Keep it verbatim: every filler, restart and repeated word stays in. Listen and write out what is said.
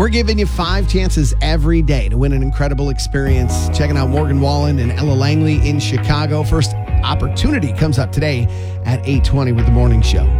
We're giving you five chances every day to win an incredible experience. Checking out Morgan Wallen and Ella Langley in Chicago. First opportunity comes up today at eight twenty with The Morning Show.